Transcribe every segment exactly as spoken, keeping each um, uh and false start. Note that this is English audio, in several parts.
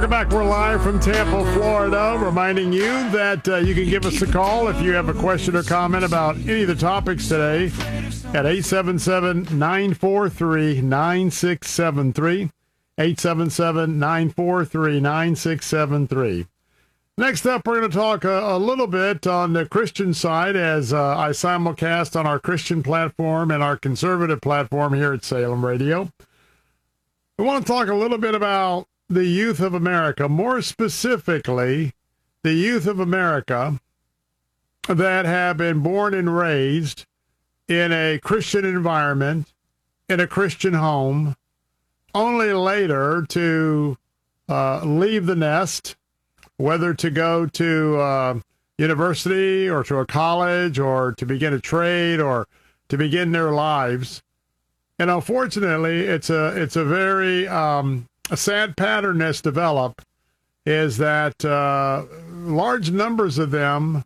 Welcome back. We're live from Tampa, Florida, reminding you that uh, you can give us a call if you have a question or comment about any of the topics today at eight seven seven, nine four three, nine six seven three, eight seven seven, nine four three, nine six seven three. Next up, we're going to talk a, a little bit on the Christian side as uh, I simulcast on our Christian platform and our conservative platform here at Salem Radio. We want to talk a little bit about the youth of America, more specifically, the youth of America that have been born and raised in a Christian environment, in a Christian home, only later to uh, leave the nest, whether to go to uh, university or to a college or to begin a trade or to begin their lives. And unfortunately, it's a it's a very um, a sad pattern that's developed is that uh, large numbers of them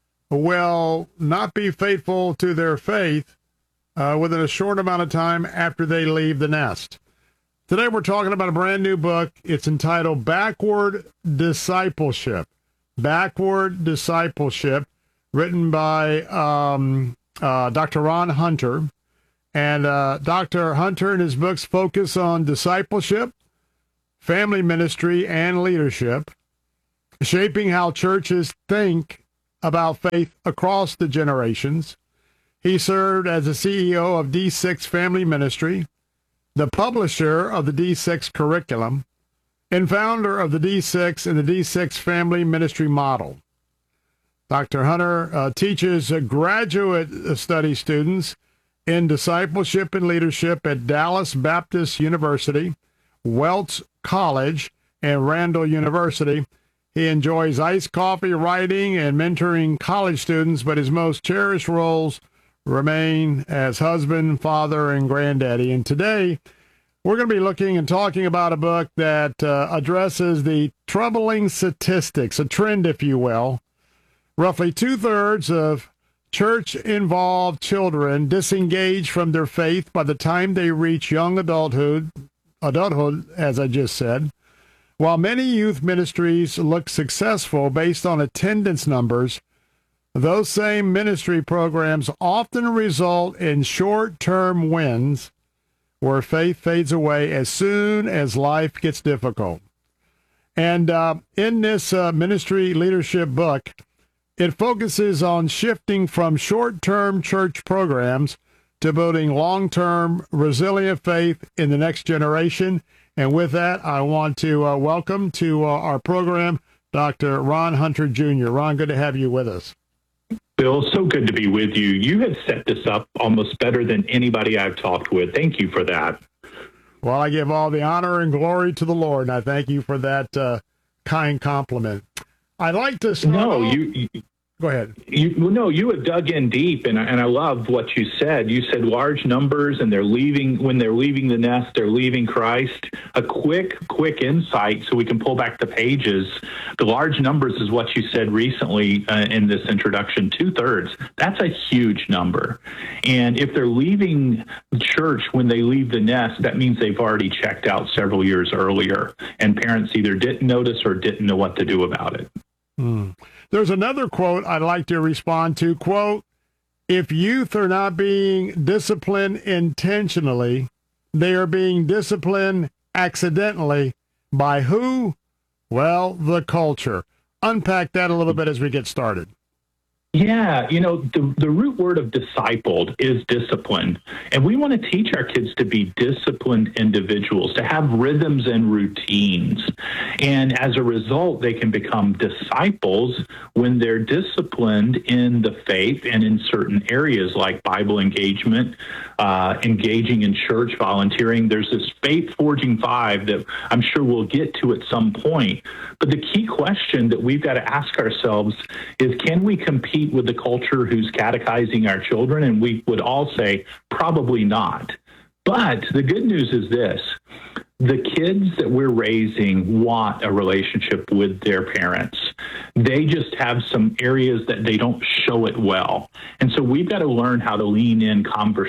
will not be faithful to their faith uh, within a short amount of time after they leave the nest. Today we're talking about a brand new book. It's entitled Backward Discipleship. Backward Discipleship, written by um, uh, Doctor Ron Hunter. And uh, Doctor Hunter and his books focus on discipleship, family ministry, and leadership, shaping how churches think about faith across the generations. He served as the C E O of D six Family Ministry, the publisher of the D six curriculum, and founder of the D six and the D six Family Ministry Model. Doctor Hunter uh, teaches uh, graduate study students in discipleship and leadership at Dallas Baptist University, Welch College, and Randall University. He enjoys iced coffee, writing, and mentoring college students, but his most cherished roles remain as husband, father, and granddaddy. And today, we're going to be looking and talking about a book that uh, addresses the troubling statistics, a trend, if you will. Roughly two-thirds of church-involved children disengage from their faith by the time they reach young adulthood, adulthood, as I just said. While many youth ministries look successful based on attendance numbers, those same ministry programs often result in short-term wins where faith fades away as soon as life gets difficult. And uh, in this uh, ministry leadership book, it focuses on shifting from short-term church programs to building long-term resilient faith in the next generation. And with that, I want to uh, welcome to uh, our program Doctor Ron Hunter Junior Ron, good to have you with us. Bill, so good to be with you. You have set this up almost better than anybody I've talked with. Thank you for that. Well, I give all the honor and glory to the Lord, and I thank you for that uh, kind compliment. I'd like to start No, off... you... you Go ahead. You, well, no, you have dug in deep, and, and I love what you said. You said large numbers, and they're leaving, when they're leaving the nest, they're leaving Christ. A quick, quick insight so we can pull back the pages. The large numbers is what you said recently uh, in this introduction, two-thirds. That's a huge number. And if they're leaving church when they leave the nest, that means they've already checked out several years earlier, and parents either didn't notice or didn't know what to do about it. Hmm. There's another quote I'd like to respond to. Quote, if youth are not being disciplined intentionally, they are being disciplined accidentally. By who? Well, the culture. Unpack that a little bit as we get started. Yeah, you know, the, the root word of discipled is discipline. And we want to teach our kids to be disciplined individuals, to have rhythms and routines. And as a result, they can become disciples when they're disciplined in the faith and in certain areas like Bible engagement, uh, engaging in church, volunteering. There's this faith forging five that I'm sure we'll get to at some point. But the key question that we've got to ask ourselves is, can we compete with the culture who's catechizing our children? And we would all say probably not. But the good news is this: the kids that we're raising want a relationship with their parents. They just have some areas that they don't show it well. And so we've got to learn how to lean in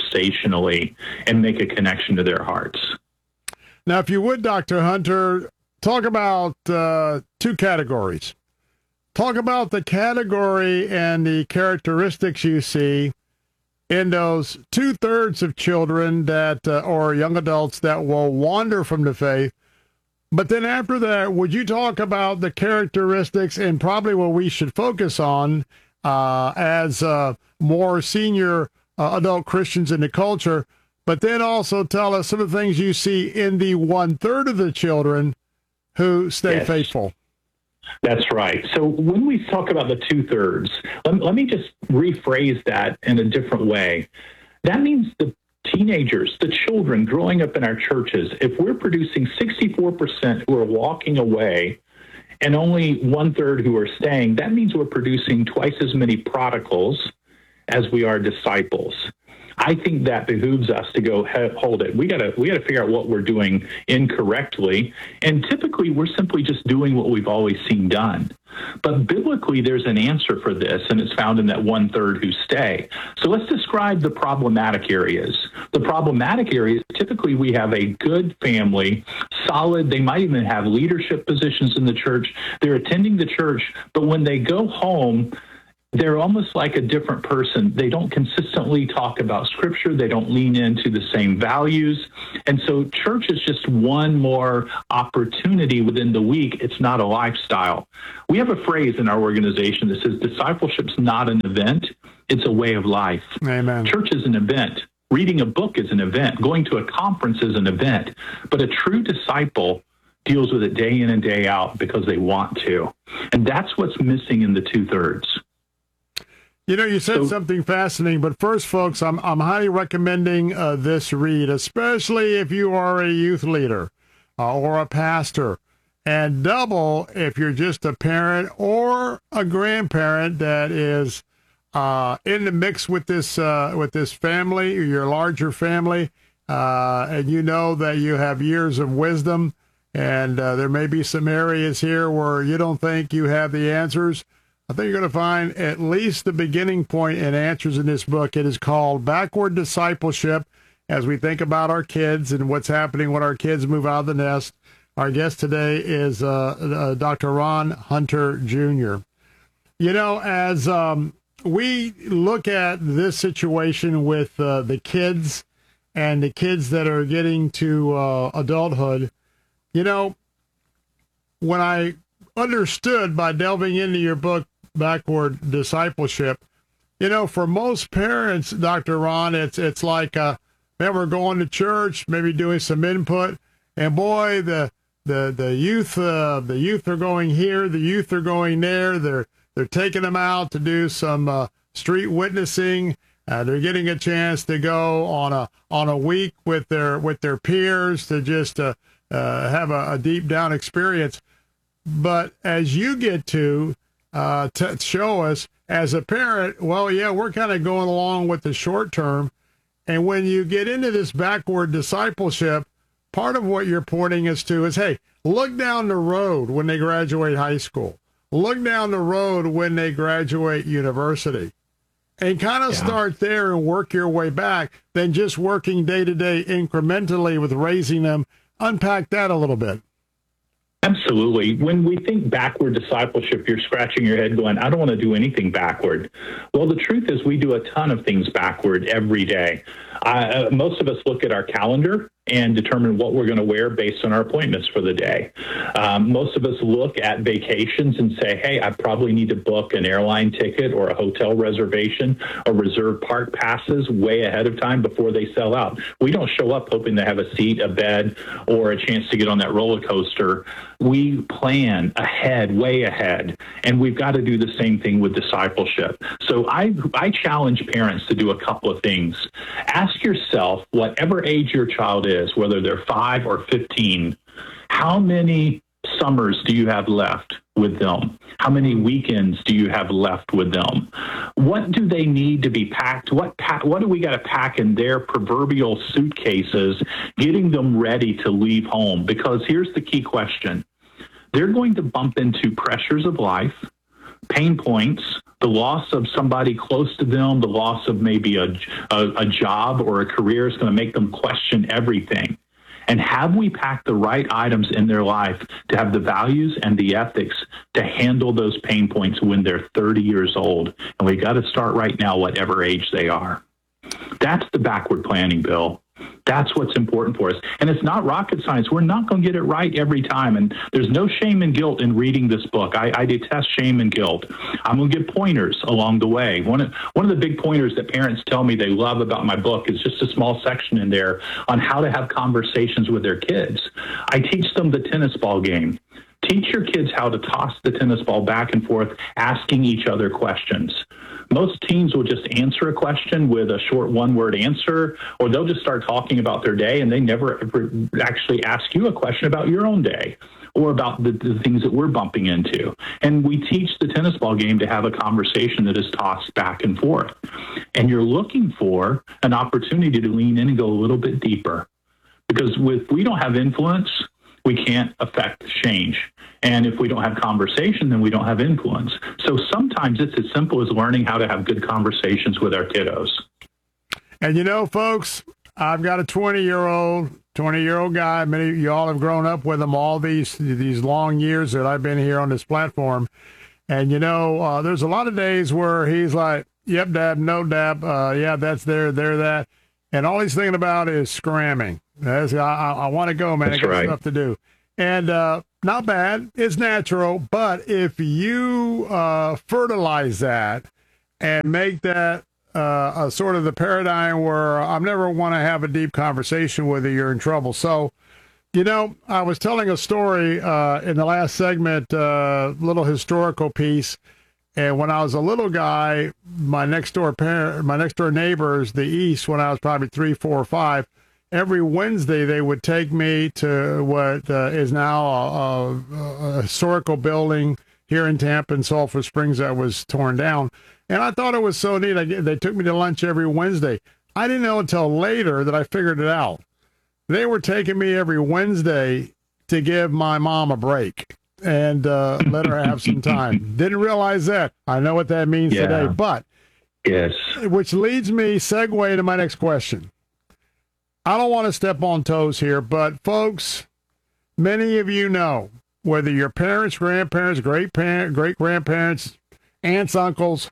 conversationally and make a connection to their hearts. Now, if you would, Doctor Hunter, talk about uh, two categories. Talk about the category and the characteristics you see in those two-thirds of children that, uh, or young adults that will wander from the faith. But then after that, would you talk about the characteristics and probably what we should focus on uh, as uh, more senior uh, adult Christians in the culture, but then also tell us some of the things you see in the one-third of the children who stay Yes. faithful? That's right. So when we talk about the two-thirds, let, let me just rephrase that in a different way. That means the teenagers, the children growing up in our churches, if we're producing sixty-four percent who are walking away and only one-third who are staying, that means we're producing twice as many prodigals as we are disciples. I think that behooves us to go, hold it. We gotta we gotta figure out what we're doing incorrectly, and typically we're simply just doing what we've always seen done. But biblically, there's an answer for this, and it's found in that one third who stay. So let's describe the problematic areas. The problematic areas, typically we have a good family, solid. They might even have leadership positions in the church. They're attending the church, but when they go home, they're almost like a different person. They don't consistently talk about Scripture. They don't lean into the same values. And so church is just one more opportunity within the week. It's not a lifestyle. We have a phrase in our organization that says discipleship's not an event. It's a way of life. Amen. Church is an event. Reading a book is an event. Going to a conference is an event. But a true disciple deals with it day in and day out because they want to. And that's what's missing in the two-thirds. You know, you said So- something fascinating, but first, folks, I'm I'm highly recommending uh, this read, especially if you are a youth leader uh, or a pastor, and double if you're just a parent or a grandparent that is uh, in the mix with this uh, with this family or your larger family, uh, and you know that you have years of wisdom, and uh, there may be some areas here where you don't think you have the answers. I think you're going to find at least the beginning point and answers in this book. It is called Backward Discipleship, as we think about our kids and what's happening when our kids move out of the nest. Our guest today is uh, uh, Doctor Ron Hunter Junior You know, as um, we look at this situation with uh, the kids and the kids that are getting to uh, adulthood, you know, when I understood by delving into your book, Backward Discipleship, you know, for most parents, Doctor Ron, it's it's like, uh, man, we're going to church, maybe doing some input, and boy, the the the youth, uh, the youth are going here, the youth are going there. They're they're taking them out to do some uh, street witnessing. Uh, they're getting a chance to go on a on a week with their with their peers to just uh, uh, have a, a deep down experience. But as you get to Uh, to show us as a parent, well, yeah, we're kind of going along with the short term. And when you get into this backward discipleship, part of what you're pointing us to is, hey, look down the road when they graduate high school. Look down the road when they graduate university. And kind of Yeah. start there and work your way back than just working day to day incrementally with raising them. Unpack that a little bit. Absolutely. When we think backward discipleship, you're scratching your head going, I don't want to do anything backward. Well, the truth is we do a ton of things backward every day. Uh, most of us look at our calendar and determine what we're going to wear based on our appointments for the day. Um, most of us look at vacations and say, hey, I probably need to book an airline ticket or a hotel reservation or reserve park passes way ahead of time before they sell out. We don't show up hoping to have a seat, a bed, or a chance to get on that roller coaster. We plan ahead, way ahead, and we've got to do the same thing with discipleship. So I, I challenge parents to do a couple of things. Ask yourself, whatever age your child is, whether they're five or fifteen, how many summers do you have left with them? How many weekends do you have left with them? What do they need to be packed? What pa- what do we got to pack in their proverbial suitcases, getting them ready to leave home? Because here's the key question. They're going to bump into pressures of life, pain points, the loss of somebody close to them, the loss of maybe a, a, a job or a career is going to make them question everything. And have we packed the right items in their life to have the values and the ethics to handle those pain points when they're thirty years old? And we got to start right now, whatever age they are. That's the backward planning, Bill. That's what's important for us. And it's not rocket science. We're not going to get it right every time. And there's no shame and guilt in reading this book. I, I detest shame and guilt. I'm going to give pointers along the way. One of, one of the big pointers that parents tell me they love about my book is just a small section in there on how to have conversations with their kids. I teach them the tennis ball game. Teach your kids how to toss the tennis ball back and forth, asking each other questions. Most teens will just answer a question with a short one-word answer, or they'll just start talking about their day, and they never ever actually ask you a question about your own day or about the, the things that we're bumping into. And we teach the tennis ball game to have a conversation that is tossed back and forth. And you're looking for an opportunity to lean in and go a little bit deeper. Because if we don't have influence, we can't affect change. And if we don't have conversation, then we don't have influence. So sometimes it's as simple as learning how to have good conversations with our kiddos. And you know, folks, I've got a twenty-year-old, twenty-year-old guy. Many of you all have grown up with him all these these long years that I've been here on this platform. And, you know, uh, there's a lot of days where he's like, yep, Dad, no, Dad, uh, yeah, that's there, there, that. And all he's thinking about is scramming. That's, I, I, I want to go, man. That's I got right. stuff to do. And uh, not bad. It's natural. But if you uh, fertilize that and make that uh, a sort of the paradigm where I never want to have a deep conversation with you, you're in trouble. So, you know, I was telling a story uh, in the last segment, a uh, little historical piece. And when I was a little guy, my next door parent, my next door neighbors, the East, when I was probably three, four, or five, every Wednesday they would take me to what uh, is now a, a, a historical building here in Tampa and Sulphur Springs that was torn down. And I thought it was so neat. I, they took me to lunch every Wednesday. I didn't know until later that I figured it out. They were taking me every Wednesday to give my mom a break and uh, let her have some time. Didn't realize that. I know what that means yeah. today. But, yes, which leads me, segue to my next question. I don't want to step on toes here, but folks, many of you know, whether your parents, grandparents, great parent, great grandparents, aunts, uncles,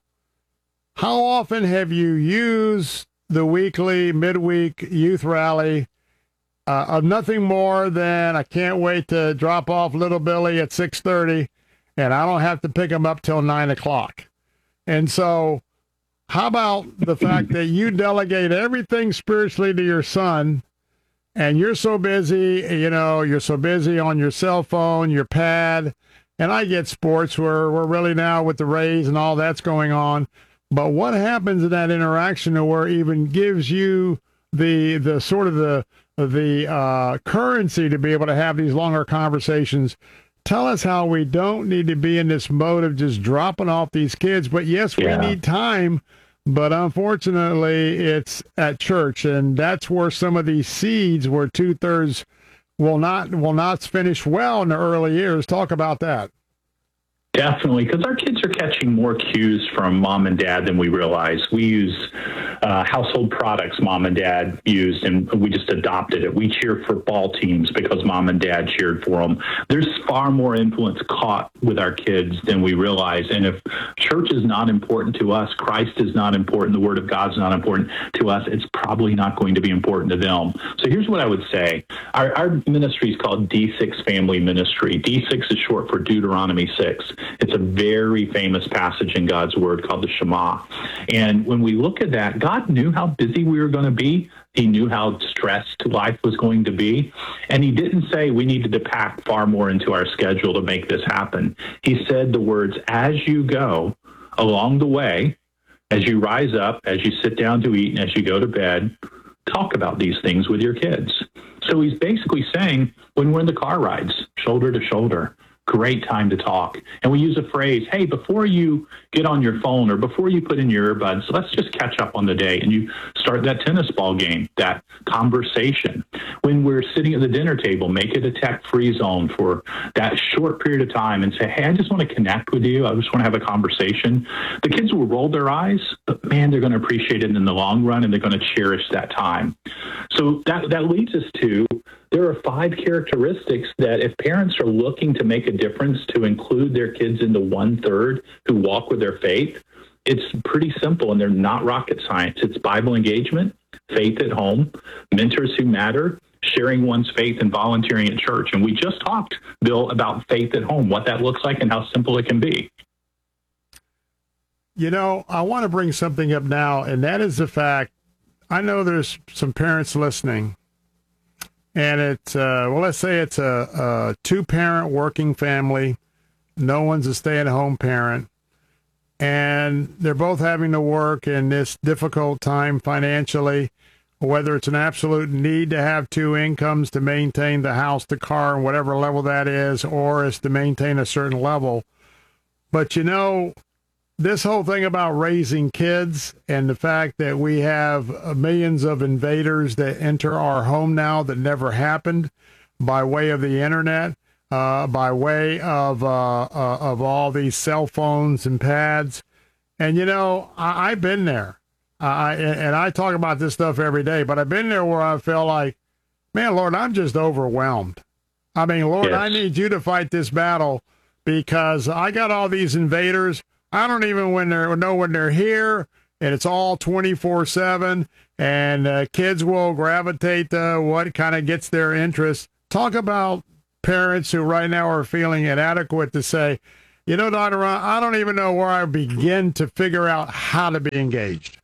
how often have you used the weekly, midweek youth rally uh, of nothing more than I can't wait to drop off little Billy at six thirty, and I don't have to pick him up till nine o'clock. And so how about the fact that you delegate everything spiritually to your son, and you're so busy, you know, you're so busy on your cell phone, your pad, and I get sports where we're really now with the Rays and all that's going on. But what happens in that interaction where it even gives you the the sort of the the uh, currency to be able to have these longer conversations? Tell us how we don't need to be in this mode of just dropping off these kids. But yes, we yeah. need time. But unfortunately, it's at church, and that's where some of these seeds, where two thirds will not will not finish well in the early years. Talk about that. Definitely, because our kids are catching more cues from mom and dad than we realize. We use uh, household products mom and dad used, and we just adopted it. We cheer football teams because mom and dad cheered for them. There's far more influence caught with our kids than we realize. And if church is not important to us, Christ is not important, the Word of God is not important to us, it's probably not going to be important to them. So here's what I would say. Our, our ministry is called D six Family Ministry. D six is short for Deuteronomy six. It's a very famous passage in God's Word called the Shema. And when we look at that, God knew how busy we were going to be. He knew how stressed life was going to be. And he didn't say we needed to pack far more into our schedule to make this happen. He said the words, as you go along the way, as you rise up, as you sit down to eat, and as you go to bed, talk about these things with your kids. So he's basically saying, when we're in the car rides, shoulder to shoulder, great time to talk. And we use a phrase, hey, before you get on your phone or before you put in your earbuds, let's just catch up on the day. And you start that tennis ball game, that conversation. When we're sitting at the dinner table, make it a tech-free zone for that short period of time and say, hey, I just want to connect with you. I just want to have a conversation. The kids will roll their eyes, but man, they're going to appreciate it in the long run, and they're going to cherish that time. So that, that leads us to there are five characteristics that if parents are looking to make a difference to include their kids in the one third who walk with their faith, it's pretty simple and they're not rocket science. It's Bible engagement, faith at home, mentors who matter, sharing one's faith and volunteering at church. And we just talked, Bill, about faith at home, what that looks like and how simple it can be. You know, I want to bring something up now, and that is the fact, I know there's some parents listening, and it's, uh, well, let's say it's a, a two-parent working family. No one's a stay-at-home parent, and they're both having to work in this difficult time financially, whether it's an absolute need to have two incomes to maintain the house, the car, and whatever level that is, or is to maintain a certain level. But, you know, this whole thing about raising kids and the fact that we have millions of invaders that enter our home now that never happened by way of the internet, uh, by way of uh, uh, of all these cell phones and pads. And, you know, I, I've been there. I and I talk about this stuff every day, but I've been there where I feel like, man, Lord, I'm just overwhelmed. I mean, Lord, yes. I need you to fight this battle because I got all these invaders. I don't even when they're, know when they're here, and it's all twenty-four seven, and uh, kids will gravitate to what kind of gets their interest. Talk about parents who right now are feeling inadequate to say, you know, Doctor Ron, I don't even know where I begin to figure out how to be engaged.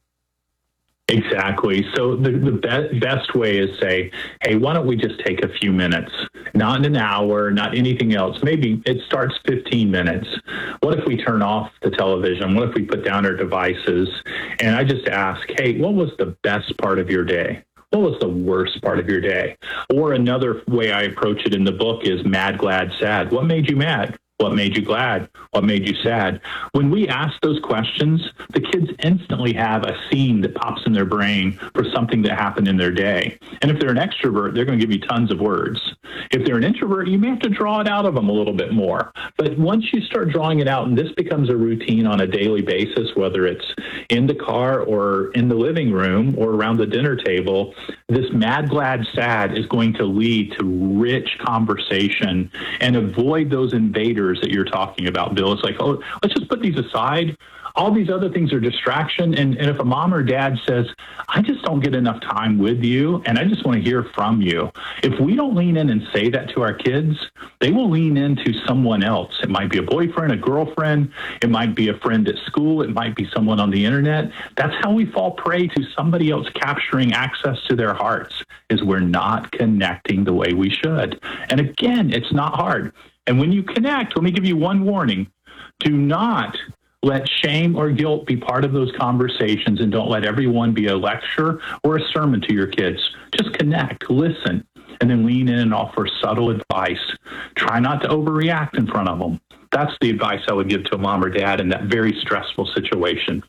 Exactly. So the, the be- best way is say, hey, why don't we just take a few minutes, not an hour, not anything else. Maybe it starts fifteen minutes. What if we turn off the television? What if we put down our devices? And I just ask, hey, what was the best part of your day? What was the worst part of your day? Or another way I approach it in the book is mad, glad, sad. What made you mad? What made you glad? What made you sad? When we ask those questions, the kids instantly have a scene that pops in their brain for something that happened in their day. And if they're an extrovert, they're going to give you tons of words. If they're an introvert, you may have to draw it out of them a little bit more. But once you start drawing it out, and this becomes a routine on a daily basis, whether it's in the car or in the living room or around the dinner table, this mad, glad, sad is going to lead to rich conversation and avoid those invaders that you're talking about, Bill. It's like, oh, let's just put these aside. All these other things are distraction. And, and if a mom or dad says, I just don't get enough time with you, and I just want to hear from you. If we don't lean in and say that to our kids, they will lean into someone else. It might be a boyfriend, a girlfriend. It might be a friend at school. It might be someone on the internet. That's how we fall prey to somebody else capturing access to their hearts, is we're not connecting the way we should. And again, it's not hard. And when you connect, let me give you one warning. Do not let shame or guilt be part of those conversations, and don't let everyone be a lecture or a sermon to your kids. Just connect, listen, and then lean in and offer subtle advice. Try not to overreact in front of them. That's the advice I would give to a mom or dad in that very stressful situation.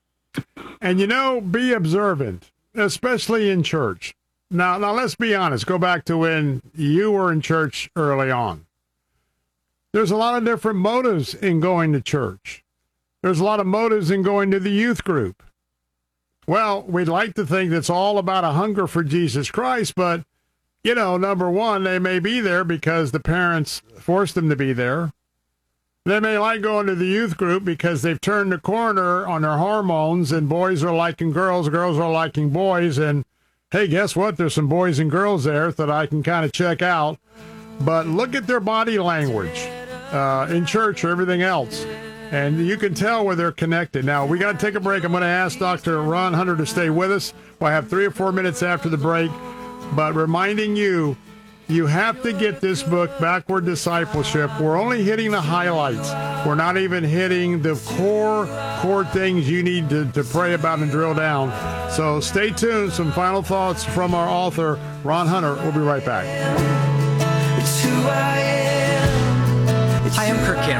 And, you know, be observant, especially in church. Now, now let's be honest. Go back to when you were in church early on. There's a lot of different motives in going to church. There's a lot of motives in going to the youth group. Well, we'd like to think that's all about a hunger for Jesus Christ, but, you know, number one, they may be there because the parents forced them to be there. They may like going to the youth group because they've turned the corner on their hormones, and boys are liking girls, girls are liking boys, and, hey, guess what? There's some boys and girls there that I can kind of check out. But look at their body language. Uh, in church or everything else, and you can tell where they're connected. Now, we got to take a break. I'm going to ask Doctor Ron Hunter to stay with us. We'll have three or four minutes after the break, but reminding you, you have to get this book, Backward Discipleship. We're only hitting the highlights. We're not even hitting the core, core things you need to, to pray about and drill down. So stay tuned. Some final thoughts from our author, Ron Hunter. We'll be right back. Hi, I'm Kirk Cameron, Christian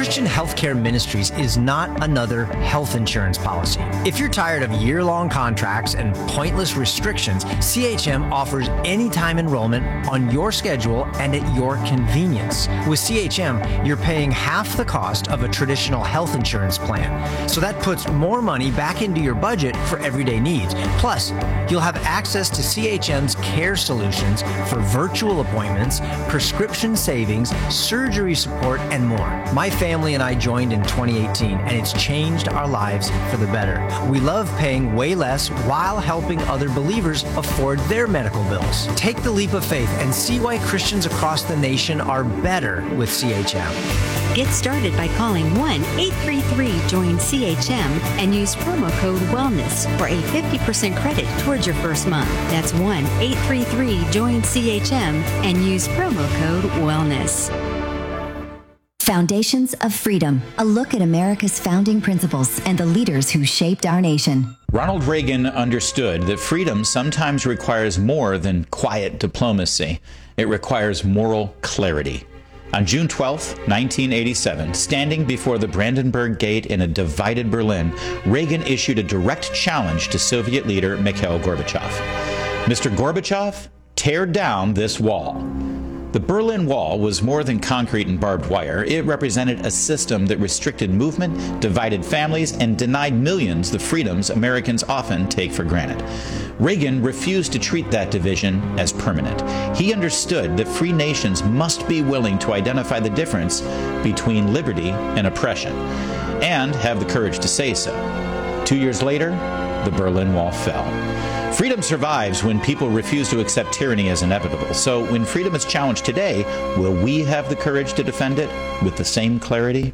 Christian Healthcare Ministries is not another health insurance policy. If you're tired of year-long contracts and pointless restrictions, C H M offers anytime enrollment on your schedule and at your convenience. With C H M, you're paying half the cost of a traditional health insurance plan. So that puts more money back into your budget for everyday needs. Plus, you'll have access to C H M's care solutions for virtual appointments, prescription savings, surgery support, and more. My family and I joined in twenty eighteen, and it's changed our lives for the better. We love paying way less while helping other believers afford their medical bills. Take the leap of faith and see why Christians across the nation are better with C H M. Get started by calling one eight three three join C H M and use promo code WELLNESS for a fifty percent credit towards your first month. That's one eight three three join C H M and use promo code WELLNESS. Foundations of Freedom, a look at America's founding principles and the leaders who shaped our nation. Ronald Reagan understood that freedom sometimes requires more than quiet diplomacy. It requires moral clarity. On June twelfth, nineteen eighty-seven, standing before the Brandenburg Gate in a divided Berlin, Reagan issued a direct challenge to Soviet leader Mikhail Gorbachev. Mister Gorbachev, tear down this wall. The Berlin Wall was more than concrete and barbed wire. It represented a system that restricted movement, divided families, and denied millions the freedoms Americans often take for granted. Reagan refused to treat that division as permanent. He understood that free nations must be willing to identify the difference between liberty and oppression, and have the courage to say so. Two years later, the Berlin Wall fell. Freedom survives when people refuse to accept tyranny as inevitable. So when freedom is challenged today, will we have the courage to defend it with the same clarity?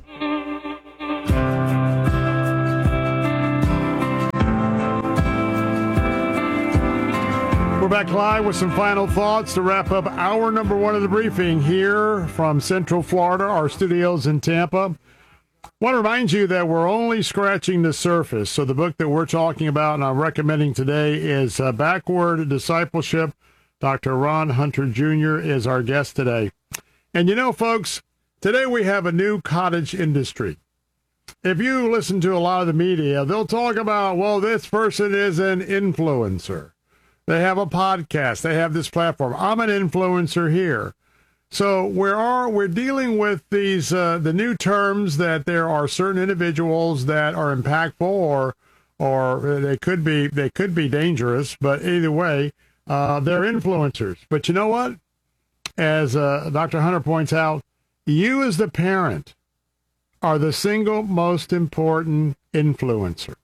We're back live with some final thoughts to wrap up hour number one of the briefing here from Central Florida, our studios in Tampa. I want to remind you that we're only scratching the surface. So the book that we're talking about and I'm recommending today is uh, Backward Discipleship. Doctor Ron Hunter Junior is our guest today. And you know, folks, today we have a new cottage industry. If you listen to a lot of the media, they'll talk about, well, this person is an influencer. They have a podcast. They have this platform. I'm an influencer here. So we are we're dealing with these uh, the new terms that there are certain individuals that are impactful or or they could be they could be dangerous, but either way, uh, they're influencers. But you know what? As uh, Doctor Hunter points out, you as the parent are the single most important influencer.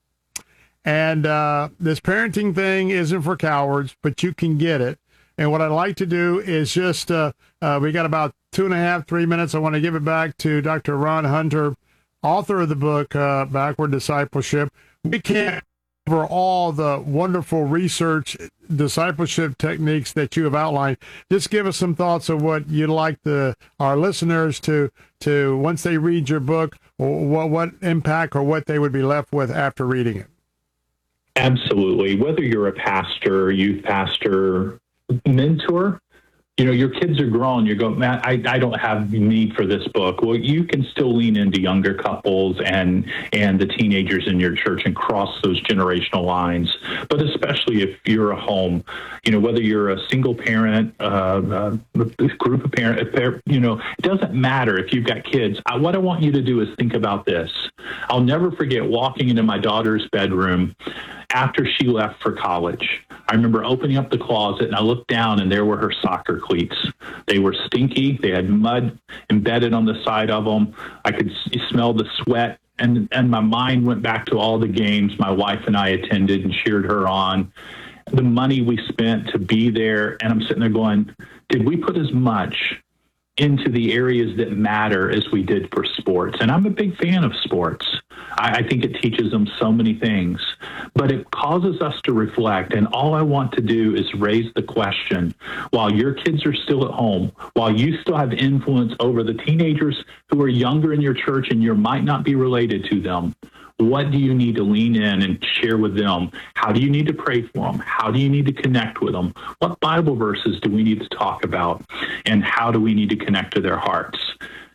And uh, this parenting thing isn't for cowards, but you can get it. And what I'd like to do is just, uh, uh, we got about two and a half, three minutes. I want to give it back to Doctor Ron Hunter, author of the book, uh, Backward Discipleship. We can't cover all the wonderful research discipleship techniques that you have outlined. Just give us some thoughts of what you'd like the our listeners to, to once they read your book, what, what impact or what they would be left with after reading it. Absolutely. Whether you're a pastor, youth pastor, mentor, you know, your kids are grown. You go, man, I, I don't have need for this book. Well, you can still lean into younger couples and and the teenagers in your church and cross those generational lines. But especially if you're a home, you know, whether you're a single parent, uh, a group of parents, you know, it doesn't matter if you've got kids. I, what I want you to do is think about this. I'll never forget walking into my daughter's bedroom after she left for college. I remember opening up the closet and I looked down and there were her soccer cleats. They were stinky. They had mud embedded on the side of them. I could s- smell the sweat and, and my mind went back to all the games my wife and I attended and cheered her on. The money we spent to be there. And I'm sitting there going, did we put as much into the areas that matter as we did for sports? And I'm a big fan of sports. I, I think it teaches them so many things, but it causes us to reflect. And all I want to do is raise the question, while your kids are still at home, while you still have influence over the teenagers who are younger in your church and you might not be related to them, what do you need to lean in and share with them? How do you need to pray for them? How do you need to connect with them? What Bible verses do we need to talk about? And how do we need to connect to their hearts?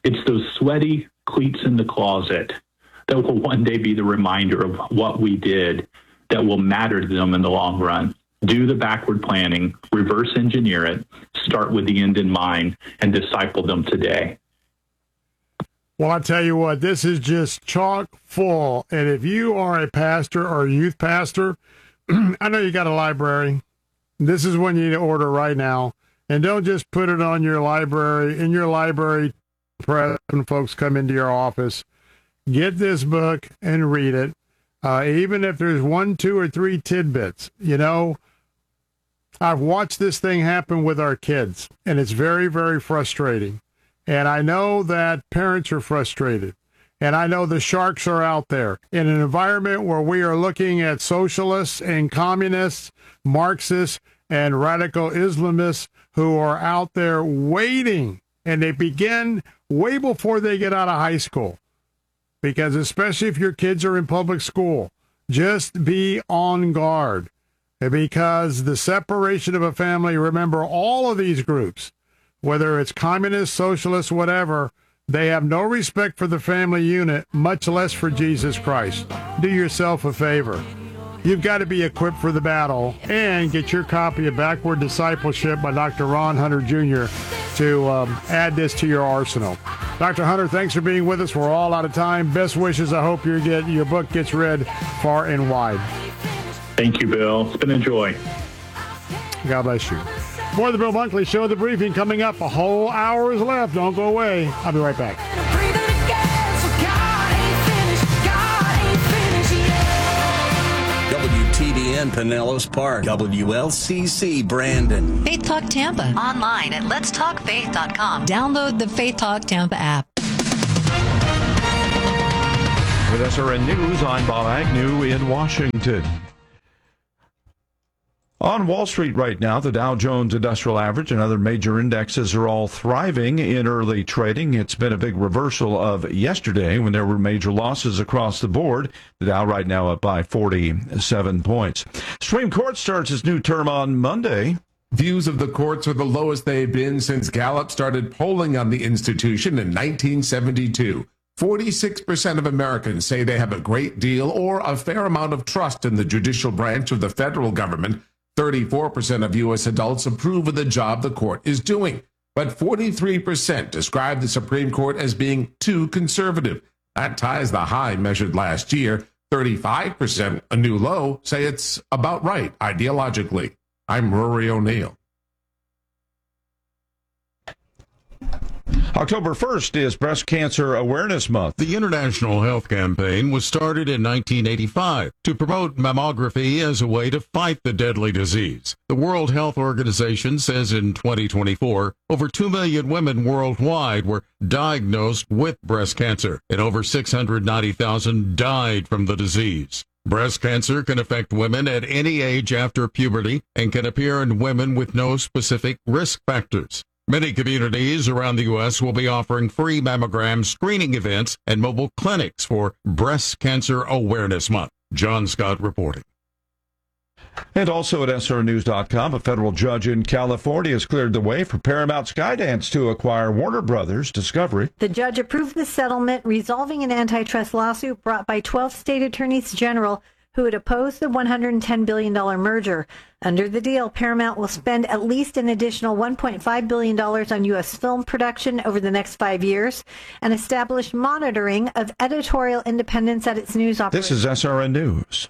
It's those sweaty cleats in the closet that will one day be the reminder of what we did that will matter to them in the long run. Do the backward planning, reverse engineer it, start with the end in mind, and disciple them today. Well, I tell you what, this is just chock full. And if you are a pastor or a youth pastor, I know you got a library. This is one you need to order right now. And don't just put it on your library, in your library press when folks come into your office. Get this book and read it. Uh, even if there's one, two, or three tidbits, you know, I've watched this thing happen with our kids, and it's very, very frustrating. And I know that parents are frustrated. And I know the sharks are out there in an environment where we are looking at socialists and communists, Marxists and radical Islamists who are out there waiting. And they begin way before they get out of high school. Because especially if your kids are in public school, just be on guard. Because the separation of a family, remember all of these groups, whether it's communist, socialist, whatever, they have no respect for the family unit, much less for Jesus Christ. Do yourself a favor. You've got to be equipped for the battle, and get your copy of Backward Discipleship by Doctor Ron Hunter Junior to um, add this to your arsenal. Doctor Hunter, thanks for being with us. We're all out of time. Best wishes. I hope you get your book gets read far and wide. Thank you, Bill. It's been a joy. God bless you. More of the Bill Bunkley Show, the briefing coming up. A whole hour is left. Don't go away. I'll be right back. W T B N Pinellas Park, W L C C Brandon. Faith Talk Tampa. Online at lets talk faith dot com. Download the Faith Talk Tampa app. With S R N News, I'm Bob Agnew in Washington. On Wall Street right now, the Dow Jones Industrial Average and other major indexes are all thriving in early trading. It's been a big reversal of yesterday when there were major losses across the board. The Dow right now up by forty-seven points. Supreme Court starts its new term on Monday. Views of the courts are the lowest they've been since Gallup started polling on the institution in nineteen seventy-two. forty-six percent of Americans say they have a great deal or a fair amount of trust in the judicial branch of the federal government. thirty-four percent of U S adults approve of the job the court is doing, but forty-three percent describe the Supreme Court as being too conservative. That ties the high measured last year. thirty-five percent, a new low, say it's about right ideologically. I'm Rory O'Neill. October first is Breast Cancer Awareness Month. The International Health Campaign was started in nineteen eighty-five to promote mammography as a way to fight the deadly disease. The World Health Organization says in twenty twenty-four, over two million women worldwide were diagnosed with breast cancer, and over six hundred ninety thousand died from the disease. Breast cancer can affect women at any age after puberty and can appear in women with no specific risk factors. Many communities around the U S will be offering free mammogram screening events and mobile clinics for Breast Cancer Awareness Month. John Scott reporting. And also at S R News dot com, a federal judge in California has cleared the way for Paramount Skydance to acquire Warner Brothers Discovery. The judge approved the settlement, resolving an antitrust lawsuit brought by twelve state attorneys general who had opposed the one hundred ten billion dollars merger. Under the deal, Paramount will spend at least an additional one point five billion dollars on U S film production over the next five years and establish monitoring of editorial independence at its news operations. This is S R N News.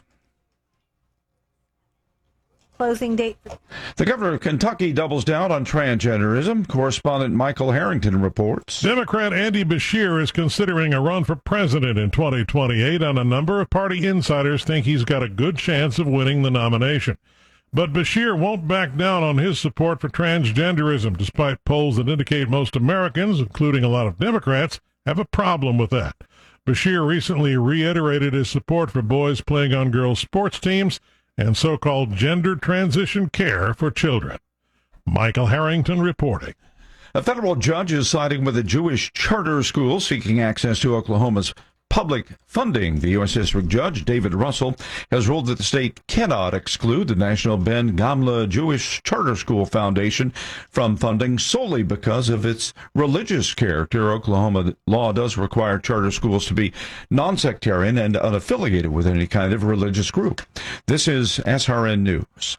Closing date. The governor of Kentucky doubles down on transgenderism. Correspondent Michael Harrington reports. Democrat Andy Beshear is considering a run for president in twenty twenty-eight, and a number of party insiders think he's got a good chance of winning the nomination. But Beshear won't back down on his support for transgenderism, despite polls that indicate most Americans, including a lot of Democrats, have a problem with that. Beshear recently reiterated his support for boys playing on girls' sports teams and so-called gender transition care for children. Michael Harrington reporting. A federal judge is siding with a Jewish charter school seeking access to Oklahoma's public funding. The U S District Judge, David Russell, has ruled that the state cannot exclude the National Ben Gamla Jewish Charter School Foundation from funding solely because of its religious character. Oklahoma law does require charter schools to be non-sectarian and unaffiliated with any kind of religious group. This is S R N News.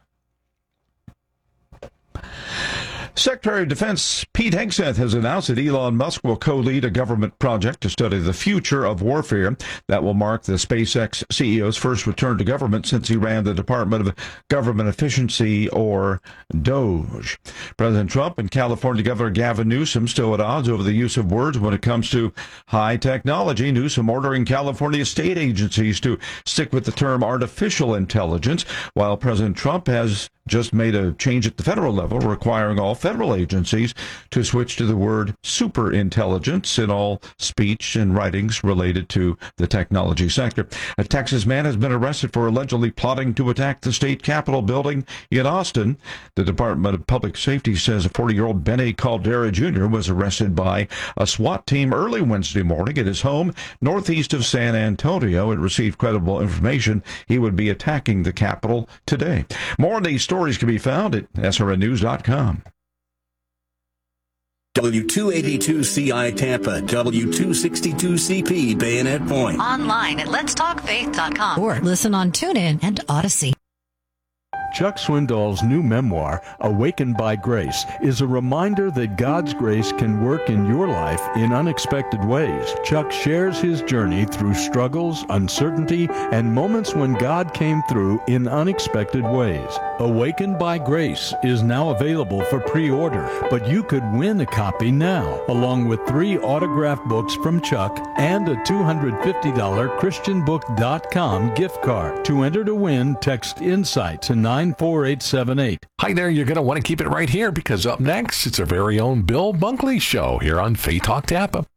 Secretary of Defense Pete Hegseth has announced that Elon Musk will co-lead a government project to study the future of warfare. That will mark the SpaceX C E O's first return to government since he ran the Department of Government Efficiency, or DOGE. President Trump and California Governor Gavin Newsom still at odds over the use of words when it comes to high technology. Newsom ordering California state agencies to stick with the term artificial intelligence, while President Trump has just made a change at the federal level requiring all federal agencies to switch to the word superintelligence in all speech and writings related to the technology sector. A Texas man has been arrested for allegedly plotting to attack the state capitol building in Austin. The Department of Public Safety says a forty-year-old Benny Caldera Junior was arrested by a SWAT team early Wednesday morning at his home northeast of San Antonio. It received credible information he would be attacking the Capitol today. More on these stories can be found at S R N news dot com. W two eighty-two C I Tampa, W two sixty-two C P Bayonet Point. Online at lets talk faith dot com. Or listen on TuneIn and Odyssey. Chuck Swindoll's new memoir, Awakened by Grace, is a reminder that God's grace can work in your life in unexpected ways. Chuck shares his journey through struggles, uncertainty, and moments when God came through in unexpected ways. Awakened by Grace is now available for pre-order, but you could win a copy now, along with three autographed books from Chuck and a two hundred fifty dollars christian book dot com gift card. To enter to win, text INSIGHT to nine four eight seven eight. Hi there, you're going to want to keep it right here because up next, it's our very own Bill Bunkley Show here on Faith Talk Tampa.